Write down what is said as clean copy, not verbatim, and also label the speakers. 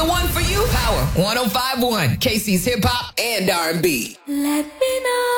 Speaker 1: the one for you. Power 105.1, Casey's Hip Hop and R&B.
Speaker 2: Let me know.